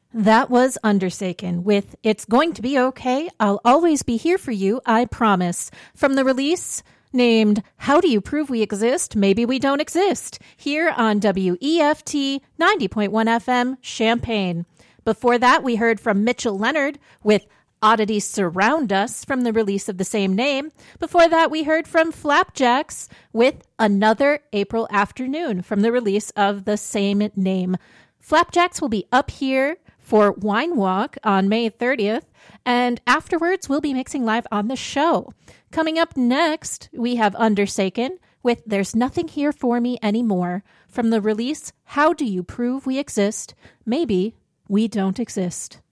That was Undersaken with It's Going to Be Okay, I'll Always Be Here for You, I Promise, from the release named How Do You Prove We Exist? Maybe We Don't Exist, here on WEFT 90.1 FM, Champaign. Before that, we heard from Mitchell Leonard with Oddities Surround Us from the release of the same name. Before that, we heard from Flapjacks with Another April Afternoon from the release of the same name. Flapjacks will be up here for Wine Walk on May 30th, and afterwards we'll be mixing live on the show. Coming up next, we have Undersaken with There's Nothing Here For Me Anymore from the release How Do You Prove We Exist? Maybe We Don't Exist.